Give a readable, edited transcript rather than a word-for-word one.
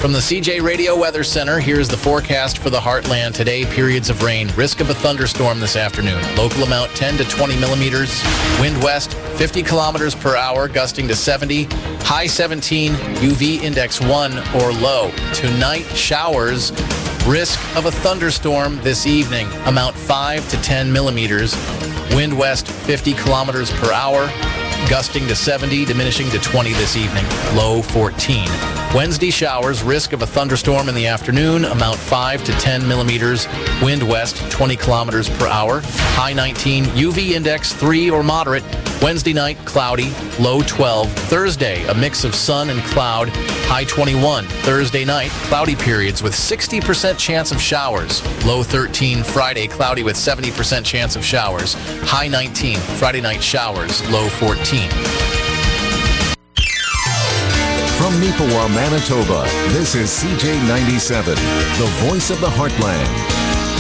From the CJ Radio Weather Center, here's the forecast for the Heartland today. Periods of rain. Risk of a thunderstorm this afternoon. Local amount 10 to 20 millimeters. Wind west 50 kilometers per hour, gusting to 70. High 17. UV index 1 or low. Tonight, showers. Risk of a thunderstorm this evening. Amount 5 to 10 millimeters. Wind west 50 kilometers per hour. Gusting to 70, diminishing to 20 this evening. Low 14. Wednesday showers, risk of a thunderstorm in the afternoon, amount 5 to 10 millimeters, wind west 20 kilometers per hour, high 19, UV index 3 or moderate. Wednesday night, cloudy, low 12. Thursday, a mix of sun and cloud, high 21. Thursday night, cloudy periods with 60% chance of showers, low 13. Friday, cloudy with 70% chance of showers, high 19. Friday night showers, low 14. From Neepawa, Manitoba, this is CJ97, the voice of the Heartland.